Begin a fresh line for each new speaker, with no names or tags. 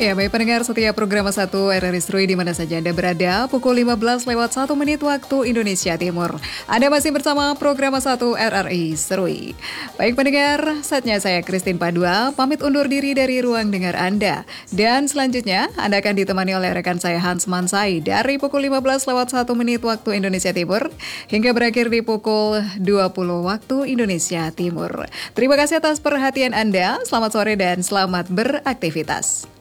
Ya, baik pendengar setiap program 1 RRI Serui di mana saja Anda berada, pukul 15 lewat 1 menit waktu Indonesia Timur. Anda masih bersama program 1 RRI Serui. Baik pendengar, saatnya saya Christine Padua, pamit undur diri dari ruang dengar Anda. Dan selanjutnya, Anda akan ditemani oleh rekan saya Hans Mansai dari pukul 15 lewat 1 menit waktu Indonesia Timur, hingga berakhir di pukul 20 waktu Indonesia Timur. Terima kasih atas perhatian Anda, selamat sore dan selamat beraktivitas.